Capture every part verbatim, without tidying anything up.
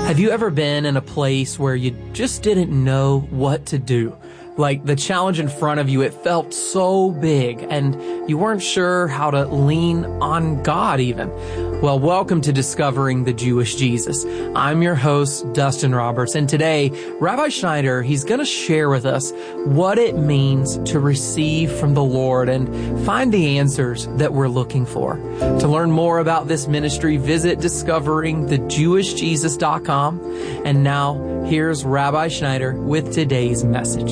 Have you ever been in a place where you just didn't know what to do? Like the challenge in front of you, it felt so big and you weren't sure how to lean on God even. Well, welcome to Discovering the Jewish Jesus. I'm your host, Dustin Roberts, and today, Rabbi Schneider, he's going to share with us what it means to receive from the Lord and find the answers that we're looking for. To learn more about this ministry, visit discovering the jewish jesus dot com. And now, here's Rabbi Schneider with today's message.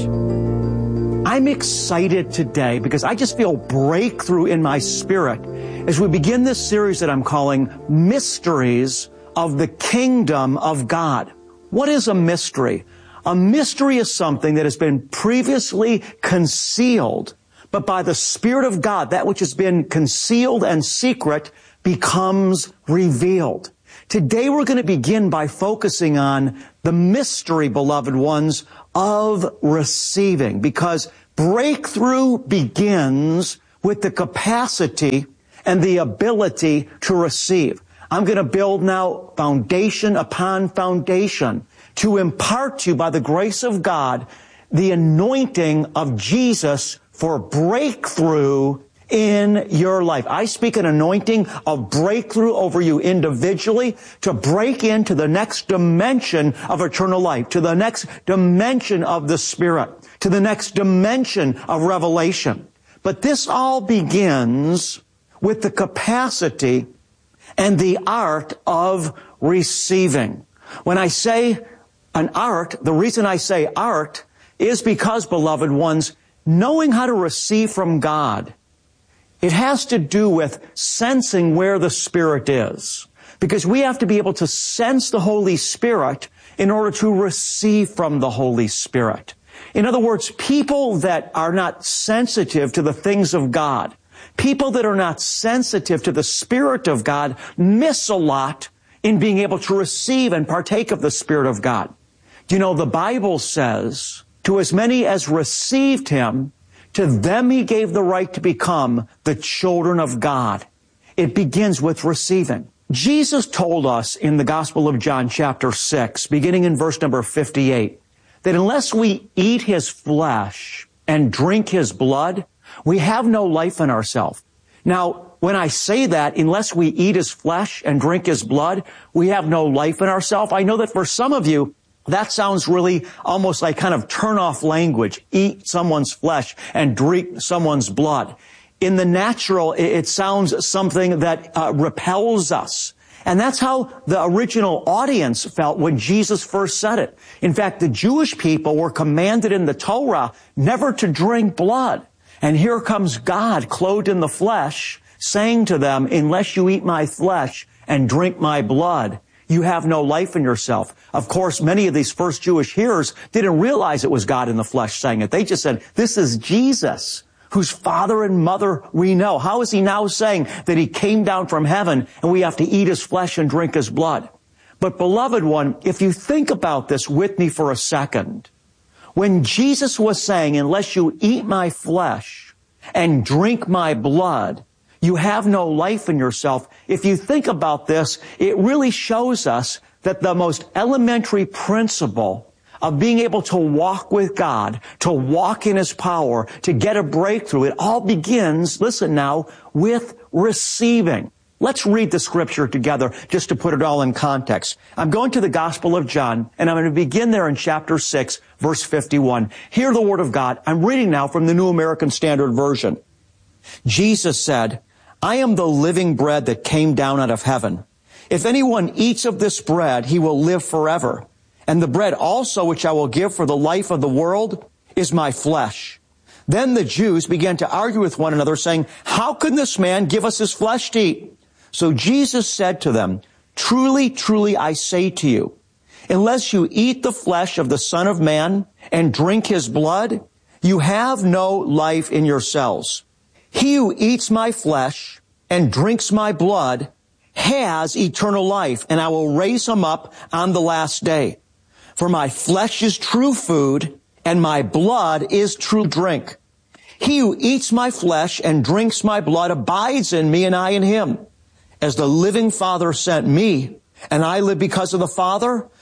I'm excited today because I just feel breakthrough in my spirit as we begin this series that I'm calling Mysteries of the Kingdom of God. What is a mystery? A mystery is something that has been previously concealed, but by the Spirit of God, that which has been concealed and secret becomes revealed. Today we're going to begin by focusing on the mystery, beloved ones, of receiving, because breakthrough begins with the capacity and the ability to receive. I'm going to build now foundation upon foundation to impart to you by the grace of God the anointing of Jesus for breakthrough in your life. I speak an anointing of breakthrough over you individually to break into the next dimension of eternal life, to the next dimension of the Spirit, to the next dimension of revelation. But this all begins with the capacity and the art of receiving. When I say an art, the reason I say art is because, beloved ones, knowing how to receive from God, it has to do with sensing where the Spirit is. Because we have to be able to sense the Holy Spirit in order to receive from the Holy Spirit. In other words, people that are not sensitive to the things of God, people that are not sensitive to the Spirit of God, miss a lot in being able to receive and partake of the Spirit of God. Do you know, the Bible says, to as many as received Him, to them He gave the right to become the children of God. It begins with receiving. Jesus told us in the Gospel of John chapter six, beginning in verse number fifty-eight, that unless we eat His flesh and drink His blood, we have no life in ourselves. Now, when I say that, unless we eat His flesh and drink His blood, we have no life in ourselves, I know that for some of you, that sounds really almost like kind of turn-off language. Eat someone's flesh and drink someone's blood. In the natural, it sounds something that uh, repels us. And that's how the original audience felt when Jesus first said it. In fact, the Jewish people were commanded in the Torah never to drink blood. And here comes God clothed in the flesh saying to them, unless you eat my flesh and drink my blood, you have no life in yourself. Of course, many of these first Jewish hearers didn't realize it was God in the flesh saying it. They just said, this is Jesus, whose father and mother we know. How is He now saying that He came down from heaven and we have to eat His flesh and drink His blood? But beloved one, if you think about this with me for a second, when Jesus was saying, unless you eat my flesh and drink my blood, you have no life in yourself. If you think about this, it really shows us that the most elementary principle of being able to walk with God, to walk in His power, to get a breakthrough, it all begins, listen now, with receiving. Let's read the scripture together just to put it all in context. I'm going to the Gospel of John, and I'm going to begin there in chapter six, verse fifty-one. Hear the word of God. I'm reading now from the New American Standard Version. Jesus said, I am the living bread that came down out of heaven. If anyone eats of this bread, he will live forever. And the bread also which I will give for the life of the world is my flesh. Then the Jews began to argue with one another, saying, how can this man give us his flesh to eat? So Jesus said to them, truly, truly, I say to you, unless you eat the flesh of the Son of Man and drink His blood, you have no life in yourselves. He who eats my flesh and drinks my blood has eternal life, and I will raise him up on the last day. For my flesh is true food, and my blood is true drink. He who eats my flesh and drinks my blood abides in me, and I in him. As the living Father sent me, and I live because of the Father,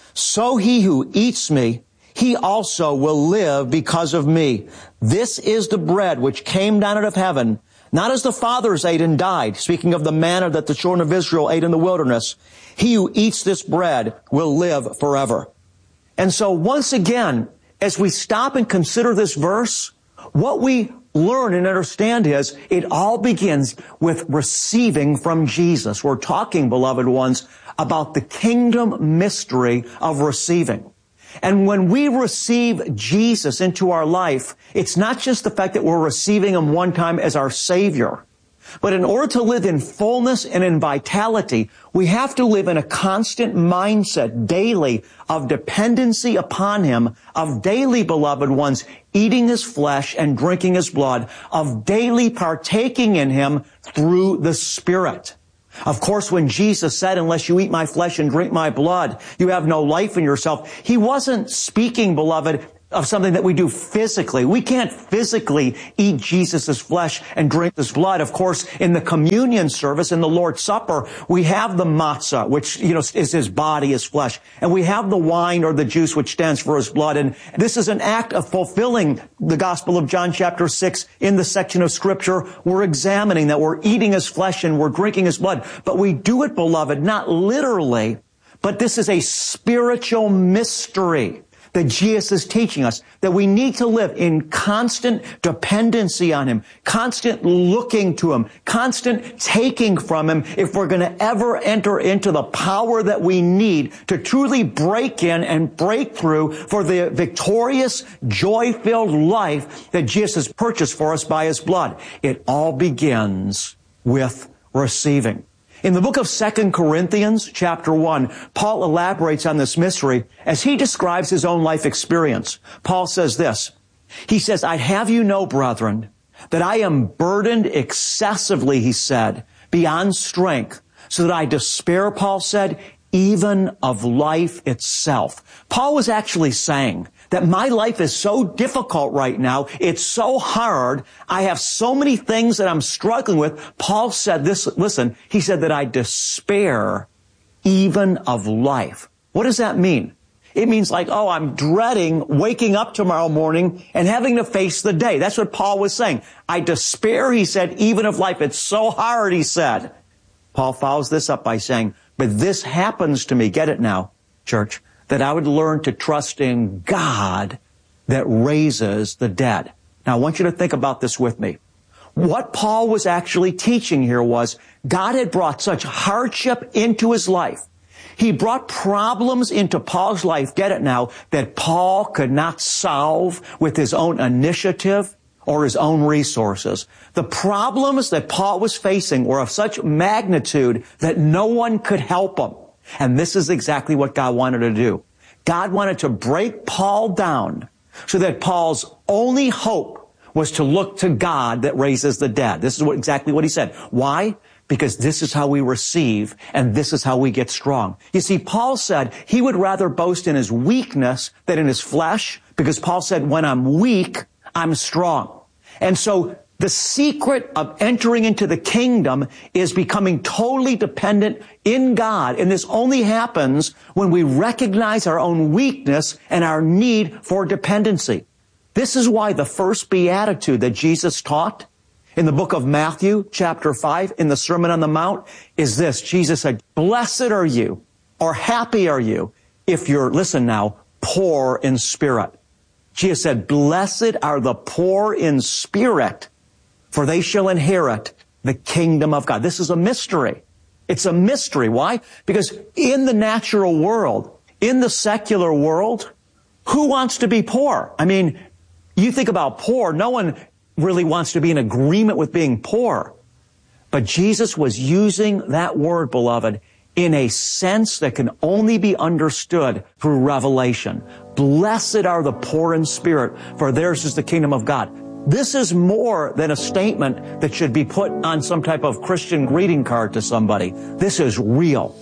so he who eats me, he also will live because of me. This is the bread which came down out of heaven, not as the fathers ate and died, speaking of the manna that the children of Israel ate in the wilderness. He who eats this bread will live forever. And so once again, as we stop and consider this verse, what we learn and understand is it all begins with receiving from Jesus. We're talking, beloved ones, about the kingdom mystery of receiving. And when we receive Jesus into our life, it's not just the fact that we're receiving Him one time as our Savior, but in order to live in fullness and in vitality, we have to live in a constant mindset daily of dependency upon Him, of daily, beloved ones, eating His flesh and drinking His blood, of daily partaking in Him through the Spirit. Of course, when Jesus said, unless you eat my flesh and drink my blood, you have no life in yourself, He wasn't speaking, beloved, of something that we do physically. We can't physically eat Jesus' flesh and drink His blood. Of course, in the communion service, in the Lord's Supper, we have the matzah, which, you know, is His body, His flesh. And we have the wine or the juice, which stands for His blood. And this is an act of fulfilling the Gospel of John chapter six in the section of Scripture. We're examining that we're eating His flesh and we're drinking His blood. But we do it, beloved, not literally, but this is a spiritual mystery that Jesus is teaching us, that we need to live in constant dependency on Him, constant looking to Him, constant taking from Him if we're going to ever enter into the power that we need to truly break in and break through for the victorious, joy-filled life that Jesus has purchased for us by His blood. It all begins with receiving. In the book of Second Corinthians, chapter one, Paul elaborates on this mystery as he describes his own life experience. Paul says this, he says, I'd have you know, brethren, that I am burdened excessively, he said, beyond strength, so that I despair, Paul said, even of life itself. Paul was actually saying that my life is so difficult right now. It's so hard. I have so many things that I'm struggling with. Paul said this, listen, he said that I despair even of life. What does that mean? It means like, oh, I'm dreading waking up tomorrow morning and having to face the day. That's what Paul was saying. I despair, he said, even of life. It's so hard, he said. Paul follows this up by saying, but this happens to me, get it now, church, that I would learn to trust in God that raises the dead. Now, I want you to think about this with me. What Paul was actually teaching here was God had brought such hardship into his life. He brought problems into Paul's life, get it now, that Paul could not solve with his own initiative or his own resources. The problems that Paul was facing were of such magnitude that no one could help him. And this is exactly what God wanted to do. God wanted to break Paul down so that Paul's only hope was to look to God that raises the dead. This is what, exactly what he said. Why? Because this is how we receive and this is how we get strong. You see, Paul said he would rather boast in his weakness than in his flesh, because Paul said, when I'm weak, I'm strong. And so the secret of entering into the kingdom is becoming totally dependent in God. And this only happens when we recognize our own weakness and our need for dependency. This is why the first beatitude that Jesus taught in the book of Matthew, chapter five, in the Sermon on the Mount, is this. Jesus said, blessed are you, or happy are you, if you're, listen now, poor in spirit. Jesus said, blessed are the poor in spirit, for they shall inherit the kingdom of God. This is a mystery. It's a mystery. Why? Because in the natural world, in the secular world, who wants to be poor? I mean, you think about poor, no one really wants to be in agreement with being poor. But Jesus was using that word, beloved, in a sense that can only be understood through revelation. Blessed are the poor in spirit, for theirs is the kingdom of God. This is more than a statement that should be put on some type of Christian greeting card to somebody. This is real.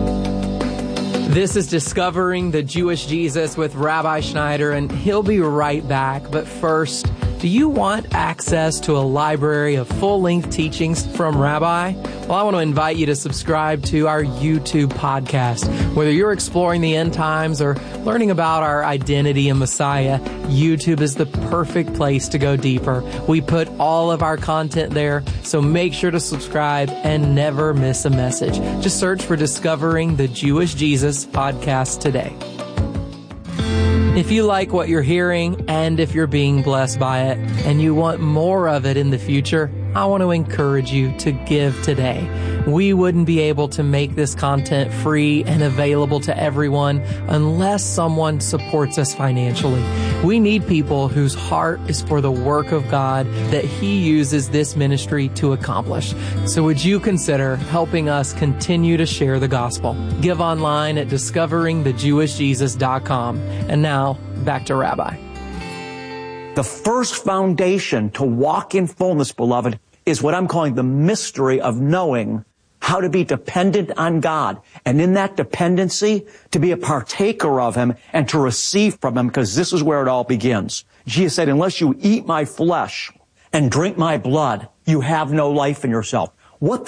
This is Discovering the Jewish Jesus with Rabbi Schneider, and he'll be right back. But first, Do you want access to a library of full-length teachings from Rabbi? Well, I want to invite you to subscribe to our YouTube podcast. Whether you're exploring the end times or learning about our identity in Messiah, YouTube is the perfect place to go deeper. We put all of our content there, so make sure to subscribe and never miss a message. Just search for Discovering the Jewish Jesus podcast today. If you like what you're hearing and if you're being blessed by it and you want more of it in the future, I want to encourage you to give today. We wouldn't be able to make this content free and available to everyone unless someone supports us financially. We need people whose heart is for the work of God that He uses this ministry to accomplish. So would you consider helping us continue to share the gospel? Give online at discovering the jewish jesus dot com. And now, back to Rabbi. The first foundation to walk in fullness, beloved, is what I'm calling the mystery of knowing how to be dependent on God. And in that dependency, to be a partaker of Him and to receive from Him, because this is where it all begins. Jesus said, unless you eat my flesh and drink my blood, you have no life in yourself. What